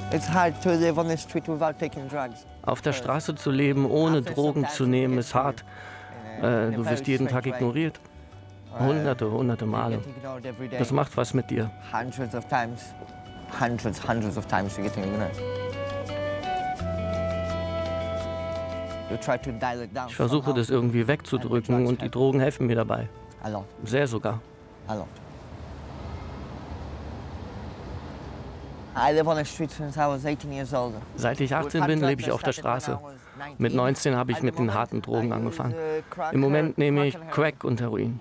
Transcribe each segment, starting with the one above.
Auf der Straße zu leben, ohne Drogen zu nehmen, ist hart. Du wirst jeden Tag ignoriert. Hunderte Male. Das macht was mit dir. Ich versuche das irgendwie wegzudrücken und die Drogen helfen mir dabei. Sehr sogar. Seit ich 18 bin, lebe ich auf der Straße. Mit 19 habe ich mit den harten Drogen angefangen. Im Moment nehme ich Crack und Heroin.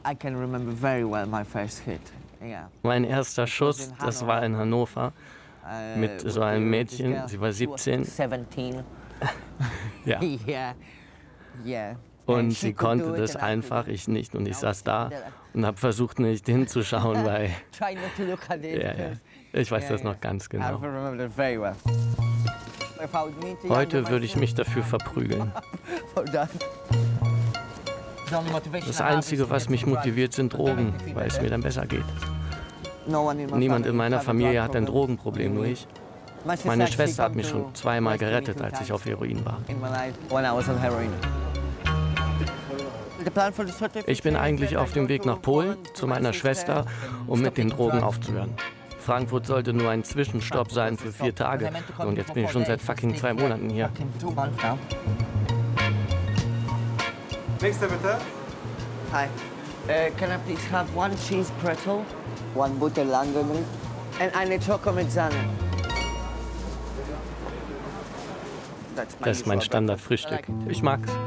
Mein erster Schuss, das war in Hannover mit so einem Mädchen, sie war 17. Ja. Und sie konnte das einfach, ich nicht. Und ich saß da und habe versucht, nicht hinzuschauen, weil... Ja. Ich weiß das noch ganz genau. Heute würde ich mich dafür verprügeln. Das Einzige, was mich motiviert, sind Drogen, weil es mir dann besser geht. Niemand in meiner Familie hat ein Drogenproblem, nur ich. Meine Schwester hat mich schon zweimal gerettet, als ich auf Heroin war. Ich bin eigentlich auf dem Weg nach Polen zu meiner Schwester, um mit den Drogen aufzuhören. Frankfurt sollte nur ein Zwischenstopp sein für 4 Tage. Und jetzt bin ich schon seit fucking 2 Monaten hier. Nächster bitte. Hi. Can I please have 1 cheese pretzel, 1 Butter Langermilch and eine Choco mit Sahne? Das ist mein Standardfrühstück. Ich mag's.